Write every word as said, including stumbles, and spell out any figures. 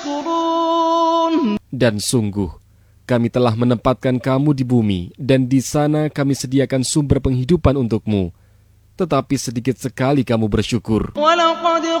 Dan sungguh, kami telah menempatkan kamu di bumi, dan di sana kami sediakan sumber penghidupan untukmu. Tetapi sedikit sekali kamu bersyukur.